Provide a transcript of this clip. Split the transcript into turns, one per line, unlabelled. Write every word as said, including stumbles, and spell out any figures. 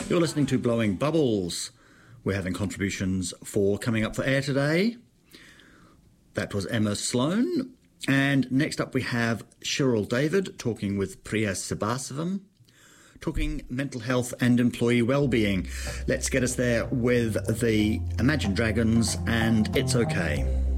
You're listening to Blowing Bubbles. We're having contributions for coming up for air today. That was Emma Sloan. And next up we have Cheryl David talking with Priya Sibasavam, talking mental health and employee well-being. Let's get us there with the Imagine Dragons and It's Okay.